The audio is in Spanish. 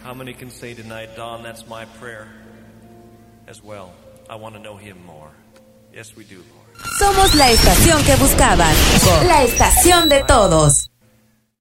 How many can say tonight, Don, that's my prayer as well? I want to know him more. Yes, we do, Lord. Somos la estación que buscaban. La estación de todos.